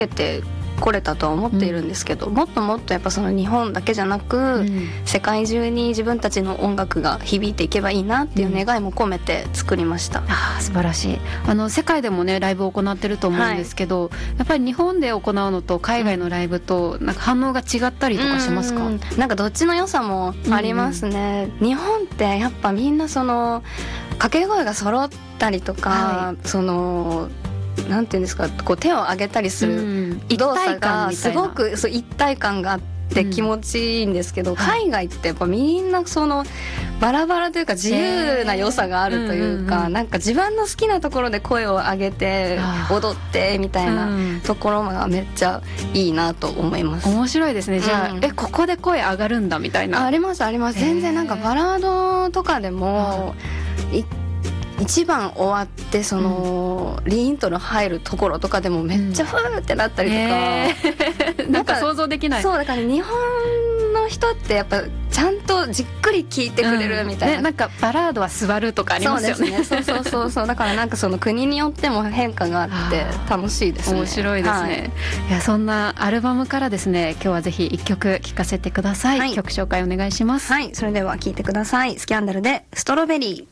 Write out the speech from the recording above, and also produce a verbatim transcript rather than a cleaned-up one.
てこれたとは思っているんですけど、うん、もっともっとやっぱその日本だけじゃなく、うん、世界中に自分たちの音楽が響いていけばいいなっていう願いも込めて作りました、うん、 あ素晴らしい。あの世界でもねライブを行ってると思うんですけど、はい、やっぱり日本で行うのと海外のライブとなんか反応が違ったりとかしますか？ うんなんかどっちの良さもありますね、うん、日本ってやっぱみんなその掛け声が揃ったりとか、はい、そのなんていうんですかこう手を上げたりする動作がすごくそう一体感があって気持ちいいんですけど、うん、海外ってやっぱみんなそのバラバラというか自由な良さがあるというか、なんか自分の好きなところで声を上げて踊ってみたいなところがめっちゃいいなと思います。 面白いですね。じゃあ、うん、えここで声上がるんだみたいな。 あ, ありますあります。全然なんかバラードとかでもい一番終わってその、うん、リイントロ入るところとかでもめっちゃフーってなったりとか、えー、なんか想像できない。 そうだから日本の人ってやっぱちゃんとじっくり聴いてくれるみたいな、 うんね、なんかバラードは座るとかありますよね。 そうですねそうそうそうそうだからなんかその国によっても変化があって楽しいですね。 面白いですね、はい、いやそんなアルバムからですね今日はぜひいっきょく聴かせてください、はい、曲紹介お願いします。 はいそれでは聴いてください。スキャンダルでストロベリー。